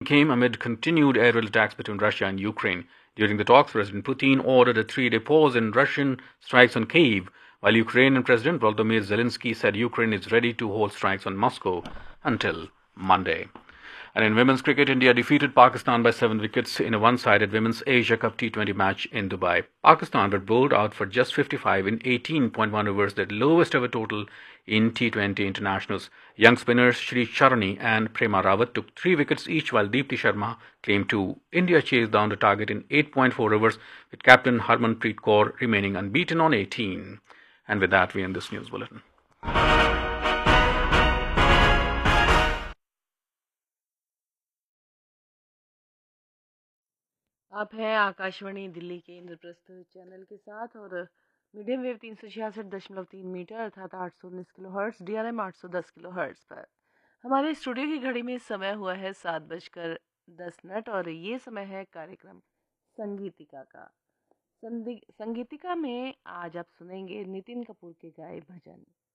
came amid continued aerial attacks between Russia and Ukraine. During the talks, President Putin ordered a three-day pause in Russian strikes on Kyiv, while Ukrainian President Volodymyr Zelensky said Ukraine is ready to hold strikes on Moscow until Monday. And in women's cricket, India defeated Pakistan by 7 wickets in a one-sided Women's Asia Cup T20 match in Dubai. Pakistan were bowled out for just 55 in 18.1 overs, the lowest ever total in T20 internationals. Young spinners Shri Charani and Prema Rawat took 3 wickets each, while Deepti Sharma claimed 2. India chased down the target in 8.4 overs, with captain Harmanpreet Kaur remaining unbeaten on 18. And with that, we end this news bulletin. आप हैं आकाशवाणी दिल्ली के Indraprastha channel के साथ और medium wave 366.3 metre अर्थात 819 kilo hertz DRM 810 kilo hertz पर हमारे studio की घड़ी में समय हुआ है 7:10 और ये समय है कार्यक्रम संगीतिका का। संगीतिका में आज आप सुनेंगे नितिन कपूर के गाए भजन।